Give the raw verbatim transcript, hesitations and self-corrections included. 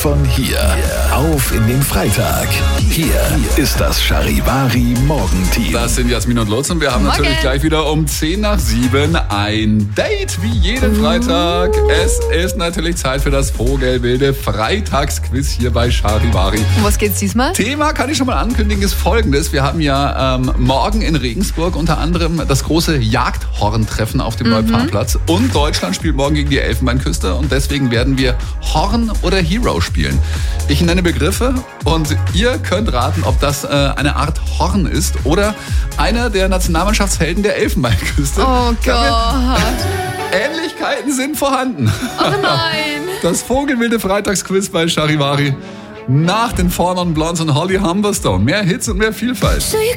von hier. Auf in den Freitag. Hier ist das Charivari Morgenteam. Das sind Jasmin und Lutz und wir haben Morgen. natürlich gleich wieder um zehn nach sieben ein Date wie jeden Freitag. Es ist natürlich Zeit für das Vogelwilde Freitagsquiz hier bei Charivari. Um was geht's diesmal? Thema kann ich schon mal ankündigen, ist folgendes. Wir haben ja ähm, morgen in Regensburg unter anderem das große Jagdhorn-Treffen auf dem mhm. Neuparkplatz. Und Deutschland spielt morgen gegen die Elfenbeinküste und deswegen werden wir Horn oder Hero spielen. Ich nenne Begriffe und ihr könnt raten, ob das äh, eine Art Horn ist oder einer der Nationalmannschaftshelden der Elfenbeinküste. Oh Gott. Ähnlichkeiten sind vorhanden. Oh nein. Das Vogelwilde Freitagsquiz bei Charivari. Nach den Four Non Blondes und Holly Humberstone. Mehr Hits und mehr Vielfalt.